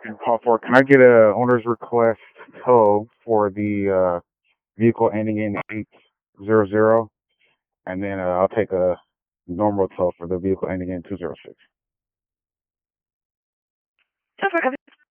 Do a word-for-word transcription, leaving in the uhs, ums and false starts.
And call for, can I get a owner's request tow for the uh, vehicle ending in eight zero zero, and then uh, I'll take a normal tow for the vehicle ending in two zero six. So for